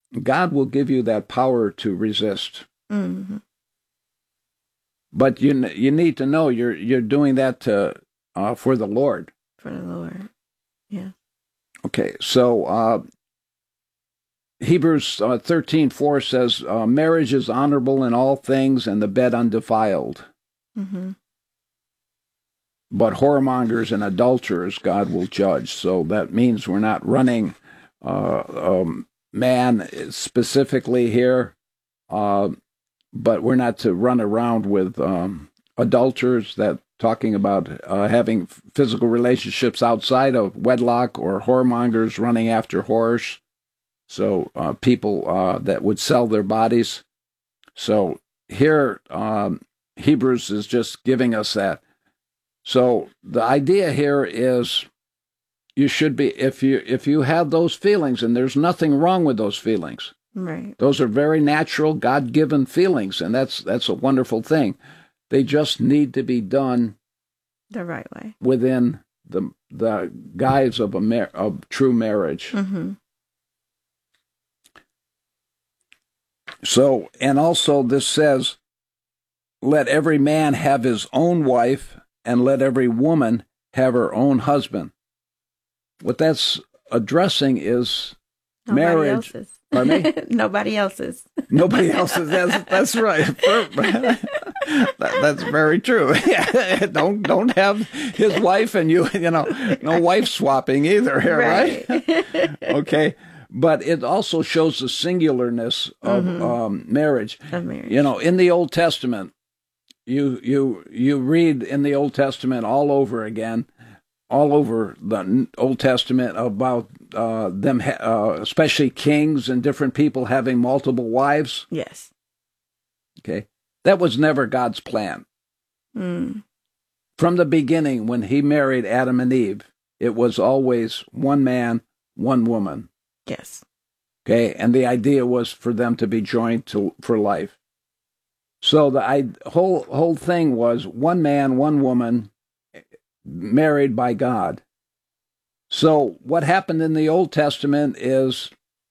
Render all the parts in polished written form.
God will give you that power to resist. Mm-hmm. But you need to know you're doing that for the Lord. For the Lord, yeah. Okay, so Hebrews 13:4 says, marriage is honorable in all things and the bed undefiled. Mm-hmm. But whoremongers and adulterers God will judge. So that means we're not running man specifically here, but we're not to run around with adulterers, that talking about having physical relationships outside of wedlock, or whoremongers running after whores. So people that would sell their bodies. So here Hebrews is just giving us that. So the idea here is you should be, if you have those feelings, and there's nothing wrong with those feelings. Right. Those are very natural, God-given feelings, and that's a wonderful thing. They just need to be done the right way, within the guise of of true marriage. Mm-hmm. So, and also this says, let every man have his own wife, and let every woman have her own husband. What that's addressing is Nobody marriage. Else's. Pardon me? Nobody else's. Nobody else's. That's right. That's very true. Don't have his wife and you know, no wife swapping either here, right? Okay. But it also shows the singularness of marriage. Of marriage. You know, in the Old Testament, you read in the Old Testament all over again, all over the Old Testament about them, especially kings and different people having multiple wives. Yes. Okay. That was never God's plan. Mm. From the beginning, when he married Adam and Eve, it was always one man, one woman. Yes. Okay. And the idea was for them to be joined for life. So the whole thing was one man, one woman, married by God. So what happened in the Old Testament is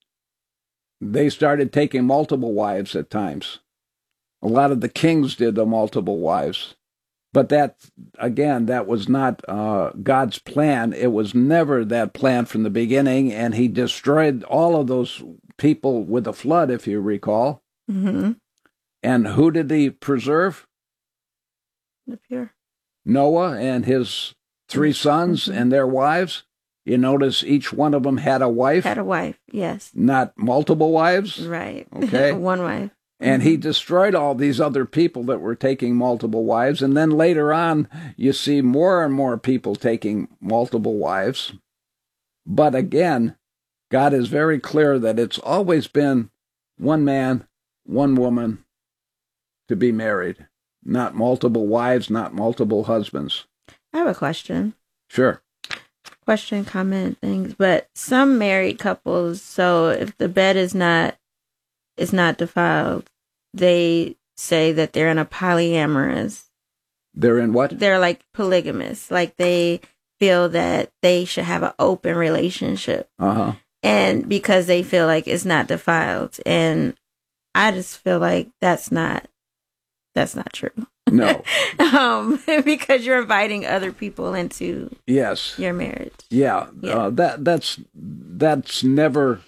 they started taking multiple wives at times. A lot of the kings did the multiple wives. But that was not God's plan. It was never that plan from the beginning, and he destroyed all of those people with a flood, if you recall. Mm-hmm. And who did he preserve? The pure. Noah and his 3 sons and their wives. You notice each one of them had a wife. Had a wife, yes. Not multiple wives. Right. Okay. One wife. And he destroyed all these other people that were taking multiple wives. And then later on, you see more and more people taking multiple wives. But again, God is very clear that it's always been one man, one woman to be married. Not multiple wives, not multiple husbands. I have a question. Sure. Question, comment, things. But some married couples, so if the bed is not defiled, they say that they're in a polyamorous. They're in what? They're like polygamous. Like they feel that they should have an open relationship. Uh-huh. And because they feel like it's not defiled. And I just feel like that's not true. No. Because you're inviting other people into your marriage. Yeah. That's never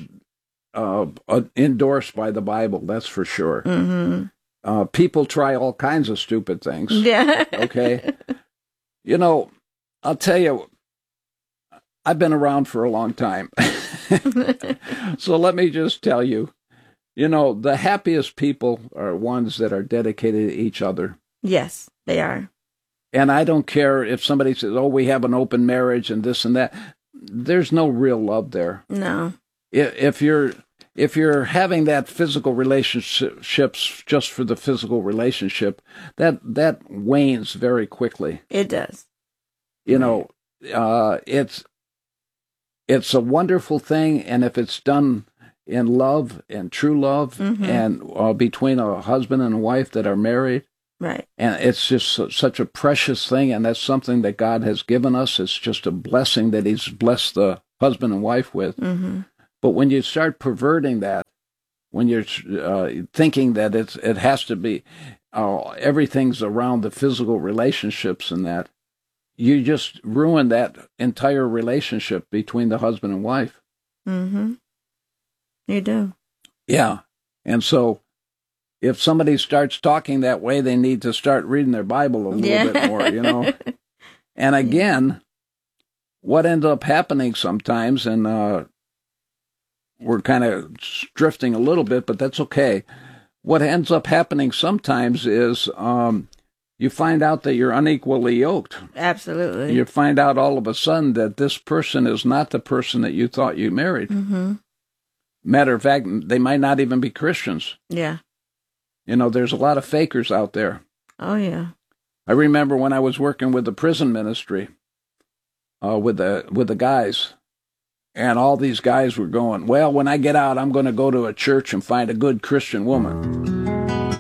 endorsed by the Bible. That's for sure. Mm-hmm. People try all kinds of stupid things. Yeah. Okay. You know, I'll tell you, I've been around for a long time. So let me just tell you, you know, the happiest people are ones that are dedicated to each other. Yes, they are. And I don't care if somebody says, oh, we have an open marriage and this and that. There's no real love there. No. If you're having that physical relationships just for the physical relationship, that wanes very quickly. It does. You know, it's a wonderful thing, and if it's done in love and true love, and between a husband and a wife that are married, right? And it's just such a precious thing, and that's something that God has given us. It's just a blessing that He's blessed the husband and wife with. Mm-hmm. But when you start perverting that, when you're thinking that it has to be, everything's around the physical relationships and that, you just ruin that entire relationship between the husband and wife. Mm-hmm. You do. Yeah. And so if somebody starts talking that way, they need to start reading their Bible a little bit more, you know. And again, what ends up happening sometimes, and we're kind of drifting a little bit, but that's okay. What ends up happening sometimes is you find out that you're unequally yoked. Absolutely. You find out all of a sudden that this person is not the person that you thought you married. Mm-hmm. Matter of fact, they might not even be Christians. Yeah. You know, there's a lot of fakers out there. Oh, yeah. I remember when I was working with the prison ministry, with the guys, and all these guys were going, well, when I get out, I'm going to go to a church and find a good Christian woman.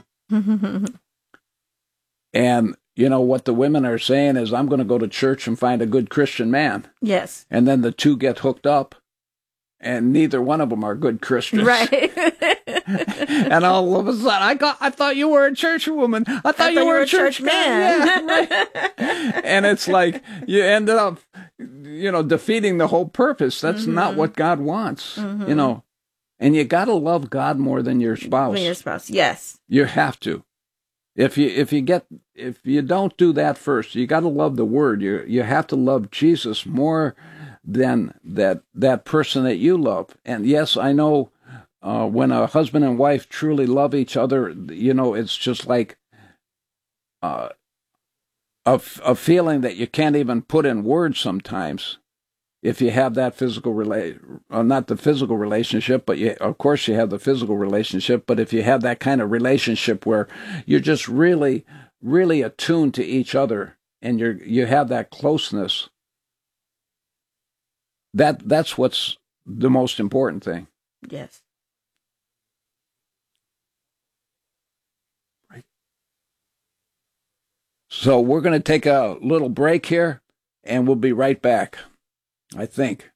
And, you know, what the women are saying is, I'm going to go to church and find a good Christian man. Yes. And then the two get hooked up, and neither one of them are good Christians. Right. And all of a sudden, I thought you were a church woman. I thought you were a church man. Yeah, right. And it's like you ended up, you know, defeating the whole purpose. That's not what God wants, you know. And you got to love God more than your spouse. Than your spouse, yes. You have to. If you don't do that first, you got to love the Word. You have to love Jesus more than that person that you love. And yes, I know when a husband and wife truly love each other, you know, it's just like a feeling that you can't even put in words sometimes. If you have that not the physical relationship, but of course you have the physical relationship, but if you have that kind of relationship where you're just really, really attuned to each other and you have that closeness, that's what's the most important thing. Yes. Right. So we're going to take a little break here, and we'll be right back, I think.